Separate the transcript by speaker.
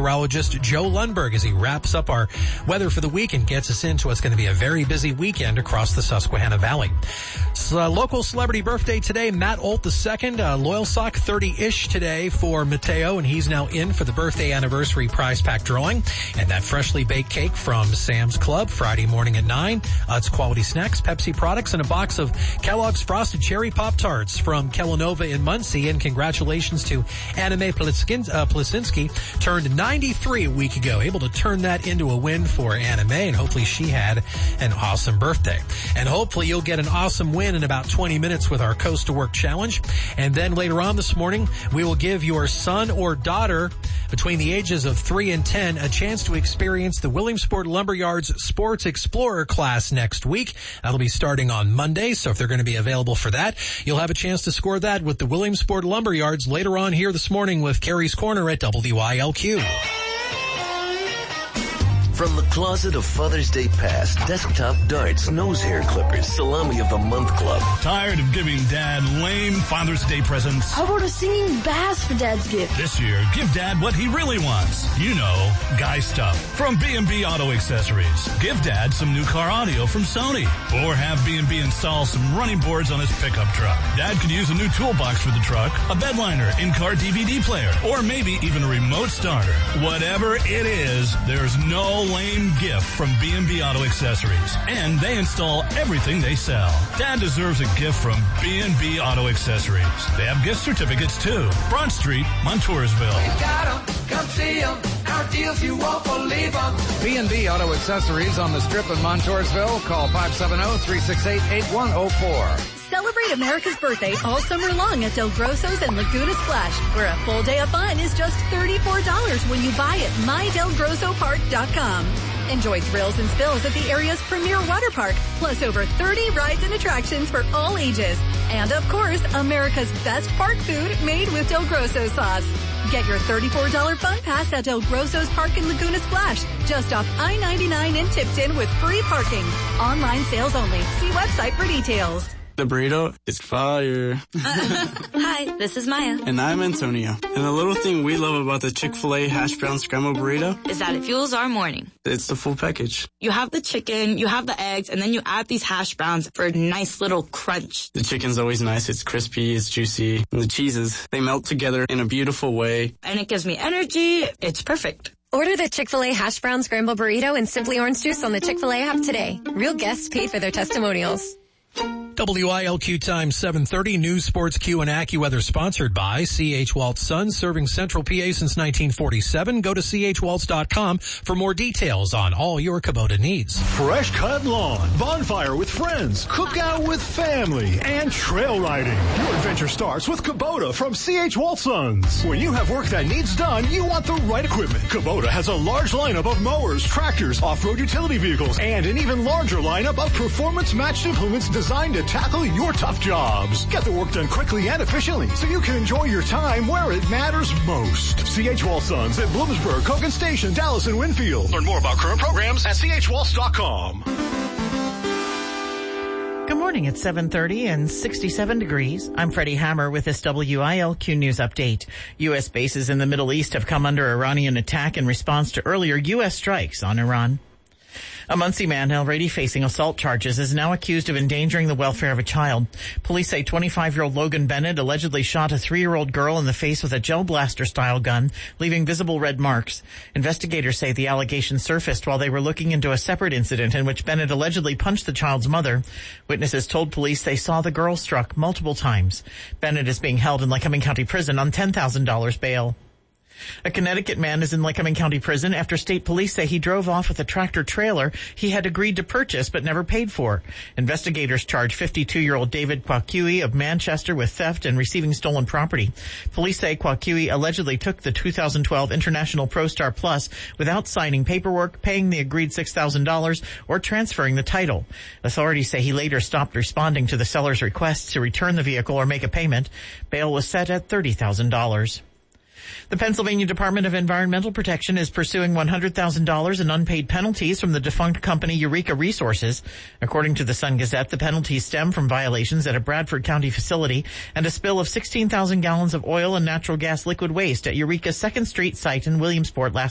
Speaker 1: meteorologist Joe Lundberg as he wraps up our weather for the week and gets us into what's going to be a very busy weekend across the Susquehanna Valley. Local celebrity birthday today, Matt Olt II, Loyal Sock 30-ish today for Mateo, and he's now in for the birthday anniversary prize pack drawing. And that freshly baked cake from Sam's Club, Friday morning at 9. It's quality snacks, Pepsi products, and a box of Kellogg's Frosted Cherry Pop-Tarts from Kellanova in Muncie. And congratulations to Anime Plasinski, turned 93 a week ago, able to turn that into a win for Anime, and hopefully she had an awesome birthday. And hopefully you'll get an awesome win in about 20 minutes with our Coast to Work Challenge. And then later on this morning, we will give your son or daughter between the ages of 3 and 10 a chance to experience the Williamsport Lumberyards Sports Explorer class next week. That'll be starting on Monday, so if they're going to be available for that, you'll have a chance to score that with the Williamsport Lumberyards later on here this morning with Carrie's Corner at WYLQ.
Speaker 2: From the closet of Father's Day past, desktop darts, nose hair clippers, salami of the month club.
Speaker 3: Tired of giving Dad lame Father's Day presents?
Speaker 4: How about a singing bass for Dad's gift?
Speaker 3: This year, give Dad what he really wants. You know, guy stuff. From B&B Auto Accessories. Give Dad some new car audio from Sony. Or have B&B install some running boards on his pickup truck. Dad could use a new toolbox for the truck, a bed liner, in-car DVD player, or maybe even a remote starter. Whatever it is, there's no lame gift from B&B Auto Accessories. And they install everything they sell. Dad deserves a gift from B&B Auto Accessories. They have gift certificates too. Broad Street, Montoursville.
Speaker 5: We got 'em, come see 'em. Our deals you won't believe 'em.
Speaker 6: B&B Auto Accessories on the Strip in Montoursville. Call 570-368-8104.
Speaker 7: Celebrate America's birthday all summer long at Del Grosso's and Laguna Splash, where a full day of fun is just $34 when you buy at mydelgrossopark.com. Enjoy thrills and spills at the area's premier water park, plus over 30 rides and attractions for all ages. And of course, America's best park food made with Del Grosso sauce. Get your $34 fun pass at Del Grosso's Park in Laguna Splash, just off I-99 in Tipton with free parking. Online sales only. See website for details.
Speaker 8: The burrito is fire.
Speaker 9: Hi, this is Maya.
Speaker 8: And I'm Antonio. And the little thing we love about the Chick-fil-A hash brown scrambled burrito
Speaker 9: is that it fuels our morning.
Speaker 8: It's the full package.
Speaker 9: You have the chicken, you have the eggs, and then you add these hash browns for a nice little crunch.
Speaker 8: The chicken's always nice. It's crispy, it's juicy. And the cheeses, they melt together in a beautiful way.
Speaker 9: And it gives me energy. It's perfect.
Speaker 10: Order the Chick-fil-A hash brown scrambled burrito and Simply Orange Juice on the Chick-fil-A app today. Real guests paid for their testimonials.
Speaker 1: WILQ time 7:30, News, Sports, Q, and AccuWeather sponsored by C.H. Waltz Sons, serving Central PA since 1947. Go to chwaltz.com for more details on all your Kubota needs.
Speaker 11: Fresh cut lawn, bonfire with friends, cookout with family, and trail riding. Your adventure starts with Kubota from C.H. Waltz Sons. When you have work that needs done, you want the right equipment. Kubota has a large lineup of mowers, tractors, off-road utility vehicles, and an even larger lineup of performance-matched implements designed to tackle your tough jobs. Get the work done quickly and efficiently so you can enjoy your time where it matters most. C.H. Waltz Sons at Bloomsburg, Cogan Station, Dallas, and Winfield. Learn more about current programs at chwaltz.com.
Speaker 12: Good morning. It's 7:30 and 67 degrees. I'm Freddie Hammer with this WILQ News Update. U.S. bases in the Middle East have come under Iranian attack in response to earlier U.S. strikes on Iran. A Muncie man already facing assault charges is now accused of endangering the welfare of a child. Police say 25-year-old Logan Bennett allegedly shot a 3-year-old girl in the face with a gel blaster-style gun, leaving visible red marks. Investigators say the allegation surfaced while they were looking into a separate incident in which Bennett allegedly punched the child's mother. Witnesses told police they saw the girl struck multiple times. Bennett is being held in Lycoming County Prison on $10,000 bail. A Connecticut man is in Lycoming County Prison after state police say he drove off with a tractor-trailer he had agreed to purchase but never paid for. Investigators charge 52-year-old David Kwakui of Manchester with theft and receiving stolen property. Police say Kwakui allegedly took the 2012 International ProStar Plus without signing paperwork, paying the agreed $6,000, or transferring the title. Authorities say he later stopped responding to the seller's requests to return the vehicle or make a payment. Bail was set at $30,000. The Pennsylvania Department of Environmental Protection is pursuing $100,000 in unpaid penalties from the defunct company Eureka Resources. According to the Sun Gazette, the penalties stem from violations at a Bradford County facility and a spill of 16,000 gallons of oil and natural gas liquid waste at Eureka's 2nd Street site in Williamsport last